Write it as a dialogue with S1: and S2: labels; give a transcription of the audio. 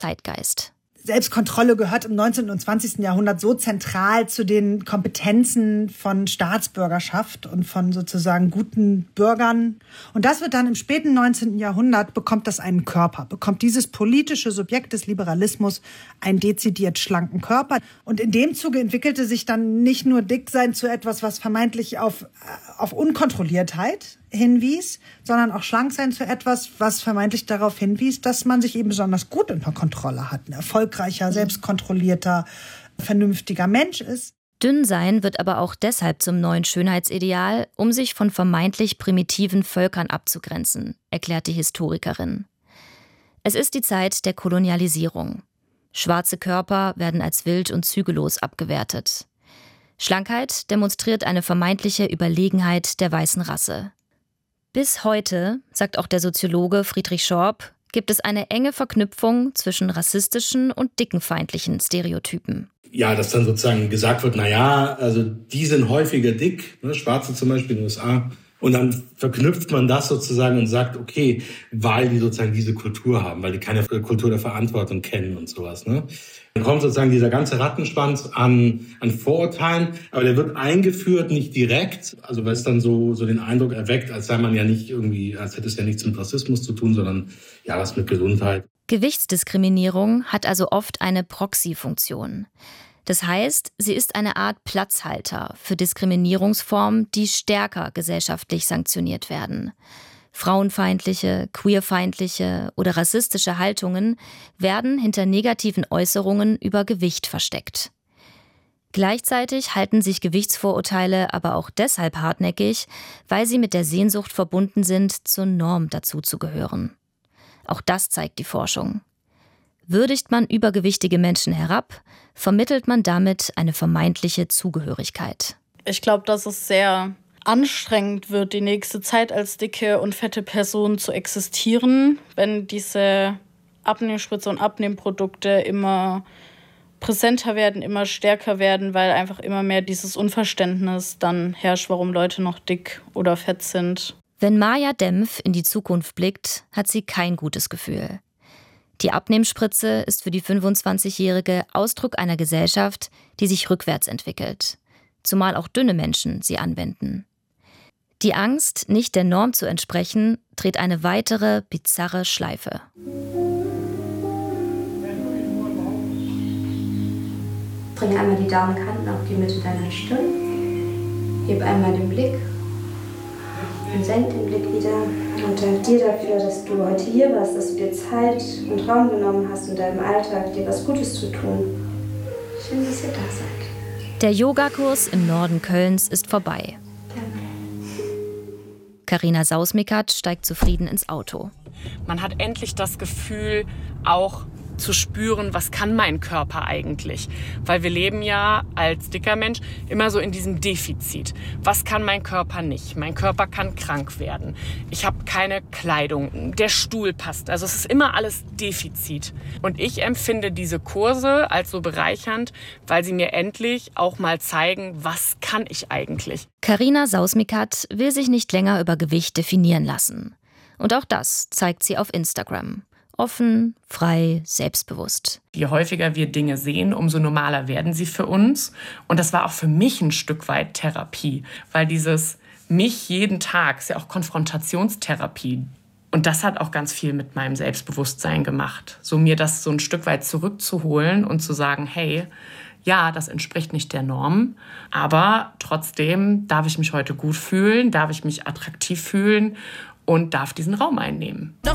S1: Zeitgeist.
S2: Selbstkontrolle gehört im 19. und 20. Jahrhundert so zentral zu den Kompetenzen von Staatsbürgerschaft und von sozusagen guten Bürgern. Und das wird dann im späten 19. Jahrhundert, bekommt das einen Körper, bekommt dieses politische Subjekt des Liberalismus einen dezidiert schlanken Körper. Und in dem Zuge entwickelte sich dann nicht nur Dicksein zu etwas, was vermeintlich auf Unkontrolliertheit hinwies, sondern auch Schlanksein zu etwas, was vermeintlich darauf hinwies, dass man sich eben besonders gut unter Kontrolle hat, ein erfolgreicher, selbstkontrollierter, vernünftiger Mensch ist.
S1: Dünnsein wird aber auch deshalb zum neuen Schönheitsideal, um sich von vermeintlich primitiven Völkern abzugrenzen, erklärt die Historikerin. Es ist die Zeit der Kolonialisierung. Schwarze Körper werden als wild und zügellos abgewertet. Schlankheit demonstriert eine vermeintliche Überlegenheit der weißen Rasse. Bis heute, sagt auch der Soziologe Friedrich Schorb, gibt es eine enge Verknüpfung zwischen rassistischen und dickenfeindlichen Stereotypen.
S3: Ja, dass dann sozusagen gesagt wird, also die sind häufiger dick, ne, Schwarze zum Beispiel in den USA. Und dann verknüpft man das sozusagen und sagt, okay, weil die sozusagen diese Kultur haben, weil die keine Kultur der Verantwortung kennen und sowas, ne. Dann kommt sozusagen dieser ganze Rattenschwanz an Vorurteilen, aber der wird eingeführt, nicht direkt, also weil es dann so den Eindruck erweckt, als sei man ja nicht irgendwie, als hätte es ja nichts mit Rassismus zu tun, sondern ja was mit Gesundheit.
S1: Gewichtsdiskriminierung hat also oft eine Proxy-Funktion. Das heißt, sie ist eine Art Platzhalter für Diskriminierungsformen, die stärker gesellschaftlich sanktioniert werden. Frauenfeindliche, queerfeindliche oder rassistische Haltungen werden hinter negativen Äußerungen über Gewicht versteckt. Gleichzeitig halten sich Gewichtsvorurteile aber auch deshalb hartnäckig, weil sie mit der Sehnsucht verbunden sind, zur Norm dazuzugehören. Auch das zeigt die Forschung. Würdigt man übergewichtige Menschen herab, vermittelt man damit eine vermeintliche Zugehörigkeit.
S4: Ich glaube, dass es sehr anstrengend wird, die nächste Zeit als dicke und fette Person zu existieren, wenn diese Abnehmspritze und Abnehmprodukte immer präsenter werden, immer stärker werden, weil einfach immer mehr dieses Unverständnis dann herrscht, warum Leute noch dick oder fett sind.
S1: Wenn Maja Dempf in die Zukunft blickt, hat sie kein gutes Gefühl. Die Abnehmspritze ist für die 25-Jährige Ausdruck einer Gesellschaft, die sich rückwärts entwickelt. Zumal auch dünne Menschen sie anwenden. Die Angst, nicht der Norm zu entsprechen, dreht eine weitere bizarre Schleife.
S5: Bring einmal die Daumenkanten auf die Mitte deiner Stirn. Heb einmal den Blick. Und senk den Blick wieder. Und dank dir dafür, dass du heute hier warst, dass du dir Zeit und Raum genommen hast, in deinem Alltag dir was Gutes zu tun. Schön, dass ihr da seid.
S1: Der Yogakurs im Norden Kölns ist vorbei. Carina Sausmikat steigt zufrieden ins Auto.
S6: Man hat endlich das Gefühl, auch zu spüren, was kann mein Körper eigentlich? Weil wir leben ja als dicker Mensch immer so in diesem Defizit. Was kann mein Körper nicht? Mein Körper kann krank werden. Ich habe keine Kleidung. Der Stuhl passt. Also es ist immer alles Defizit. Und ich empfinde diese Kurse als so bereichernd, weil sie mir endlich auch mal zeigen, was kann ich eigentlich?
S1: Carina Sausmikat will sich nicht länger über Gewicht definieren lassen. Und auch das zeigt sie auf Instagram. Offen, frei, selbstbewusst.
S6: Je häufiger wir Dinge sehen, umso normaler werden sie für uns. Und das war auch für mich ein Stück weit Therapie. Weil dieses mich jeden Tag ist ja auch Konfrontationstherapie. Und das hat auch ganz viel mit meinem Selbstbewusstsein gemacht. So mir das so ein Stück weit zurückzuholen und zu sagen, hey, ja, das entspricht nicht der Norm. Aber trotzdem darf ich mich heute gut fühlen, darf ich mich attraktiv fühlen und darf diesen Raum einnehmen.